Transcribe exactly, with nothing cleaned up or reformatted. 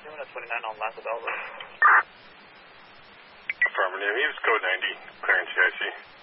twenty-nine on Lancet Alvarez. Affirmative. He was code ninety, clearing C I C.